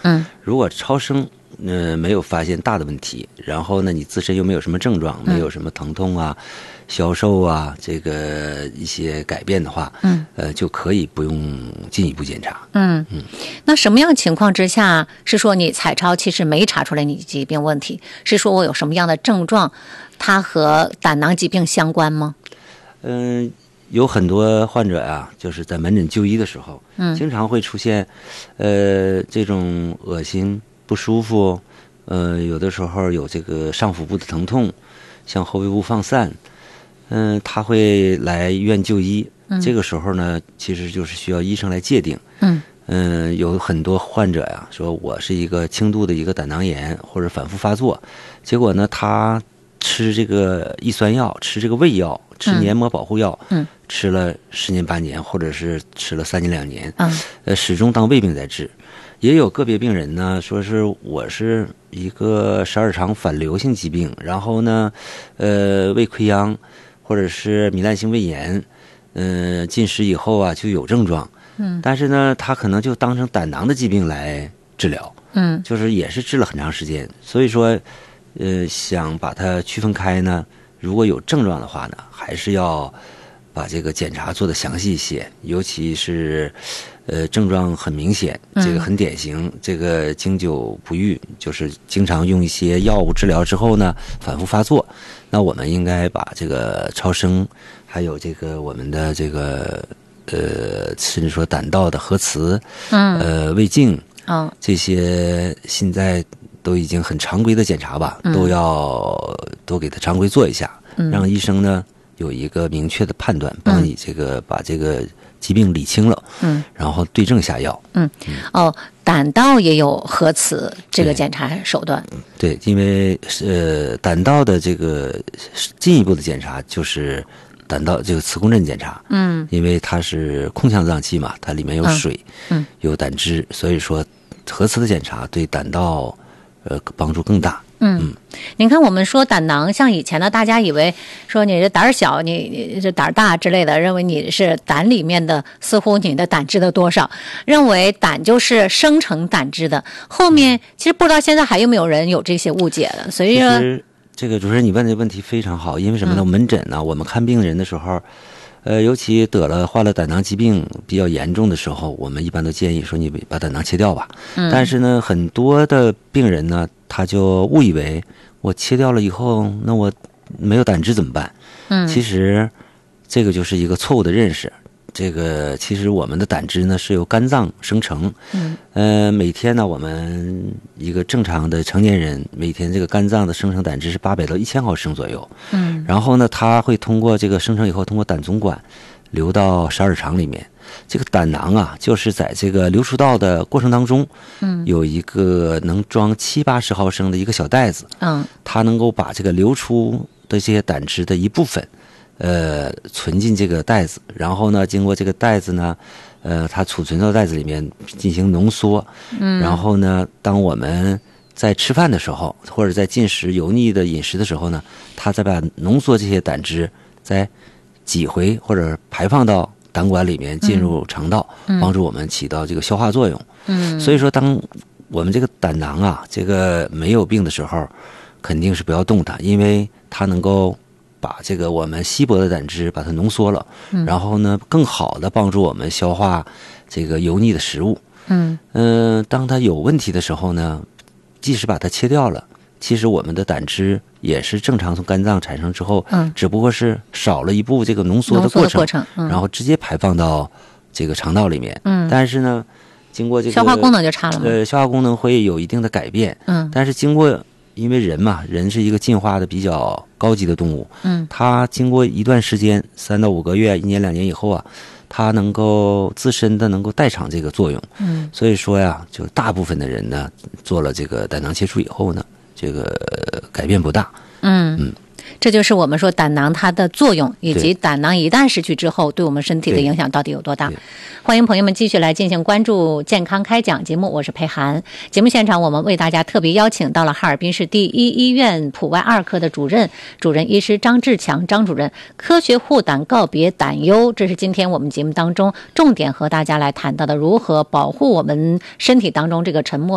如果超声没有发现大的问题，然后呢你自身又没有什么症状，没有什么疼痛啊、消瘦啊这个一些改变的话，就可以不用进一步检查。 那什么样情况之下是说你彩超其实没查出来你疾病问题，是说我有什么样的症状，它和胆囊疾病相关吗？ 有很多患者呀，就是在门诊就医的时候，经常会出现这种恶心不舒服，有的时候有这个上腹部的疼痛，向后背部放散，他会来医院就医。这个时候呢，其实就是需要医生来界定。有很多患者呀，说我是一个轻度的一个胆囊炎或者反复发作，结果呢，他吃这个抑酸药，吃这个胃药，吃黏膜保护药，吃了10年8年，或者是吃了3年2年，始终当胃病在治。也有个别病人呢，说是我是一个十二肠反流性疾病，然后呢，胃溃疡或者是糜烂性胃炎，进食以后啊就有症状，但是呢，他可能就当成胆囊的疾病来治疗，就是也是治了很长时间。所以说，想把它区分开呢，如果有症状的话呢，还是要把这个检查做得详细一些，尤其是症状很明显，这个很典型，这个经久不愈，就是经常用一些药物治疗之后呢，反复发作，那我们应该把这个超声，还有这个我们的这个甚至说胆道的核磁，胃镜，这些现在都已经很常规的检查吧，都给他常规做一下，让医生呢有一个明确的判断，帮你这个把这个疾病理清了，然后对症下药。 胆道也有核磁这个检查手段。 对，因为胆道的这个进一步的检查就是胆道这个磁共振检查，因为它是空腔脏器嘛，它里面有水，有胆汁，所以说核磁的检查对胆道帮助更大。 您看我们说胆囊，像以前呢，大家以为说你这胆儿小，你这胆儿大之类的，认为你是胆里面的，似乎你的胆汁的多少，认为胆就是生成胆汁的。后面其实不知道现在还有没有人有这些误解了。所以说， 这个主持人你问的问题非常好，因为什么呢？门诊呢，我们看病人的时候，尤其患了胆囊疾病比较严重的时候，我们一般都建议说你把胆囊切掉吧。但是呢，很多的病人呢，他就误以为我切掉了以后，那我没有胆汁怎么办？其实这个就是一个错误的认识。这个其实我们的胆汁呢是由肝脏生成，每天呢我们一个正常的成年人每天这个肝脏的生成胆汁是800到1000毫升左右，然后呢它会通过这个生成以后，通过胆总管流到十二肠里面。这个胆囊啊，就是在这个流出道的过程当中，有一个能装70-80毫升的一个小袋子，它能够把这个流出的这些胆汁的一部分存进这个袋子，然后呢，经过这个袋子呢，它储存到袋子里面进行浓缩，然后呢，当我们在吃饭的时候，或者在进食油腻的饮食的时候呢，它再把浓缩这些胆汁再挤回或者排放到胆管里面，进入肠道，帮助我们起到这个消化作用。所以说，当我们这个胆囊啊，这个没有病的时候，肯定是不要动它，因为它能够把这个我们稀薄的胆汁把它浓缩了，然后呢，更好的帮助我们消化这个油腻的食物。当它有问题的时候呢，即使把它切掉了，其实我们的胆汁也是正常从肝脏产生之后，只不过是少了一步这个浓缩的过程，然后直接排放到这个肠道里面。但是呢，经过这个消化功能就差了吗？ 消化功能会有一定的改变。但是因为人嘛，人是一个进化的比较高级的动物，它经过一段时间，3到5个月、1年2年以后啊，它能够自身的能够代偿这个作用。所以说呀，就大部分的人呢，做了这个胆囊切除以后呢，这个改变不大。 这就是我们说胆囊它的作用，以及胆囊一旦失去之后对我们身体的影响到底有多大。欢迎朋友们继续来进行关注健康开讲节目，我是佩涵。节目现场我们为大家特别邀请到了哈尔滨市第一医院普外2科的主任医师张志强张主任，科学护胆，告别胆忧，这是今天我们节目当中重点和大家来谈到的，如何保护我们身体当中这个沉默